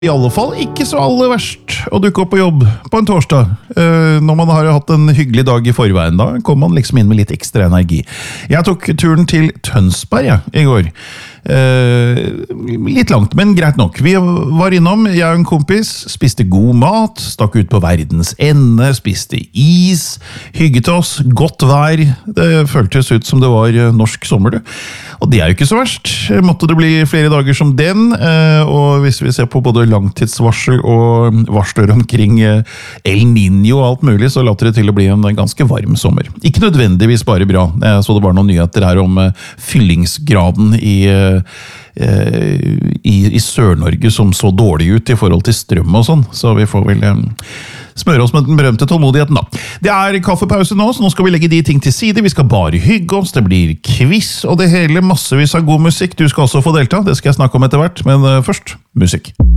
I alle fall ikke så aller verst å dukke opp på jobb på en torsdag. Når man har hatt en hyggelig dag i forveien, da kommer man liksom inn med litt ekstra energi. Jeg tok turen til Tønsberg i går. Litt langt, men greit nok. Vi var innom, jeg og en kompis, spiste god mat, stakk ut på verdens ende, spiste is, hygget oss, godt vær. Det føltes ut som det var norsk sommer, du. Og det er jo ikke så verst. Måtte det bli flere dager som den, og hvis vi ser på både langtidsvarsel og varsler omkring El Niño og alt mulig, så later det til å bli en ganske varm sommer. Ikke nødvendigvis bare bra. Jeg så det var noen nyheter her om fyllingsgraden i Sør-Norge som så dårlig ut i forhold til strøm og sånn, så vi får vel smøre oss med den berømte tålmodigheten da. Det er kaffepause nå, så nå skal vi legge de ting til side, vi skal bare hygge oss, det blir quiz og det hele, massevis av god musikk, du skal også få delta, det skal jeg snakke om etter hvert, men først, musikk.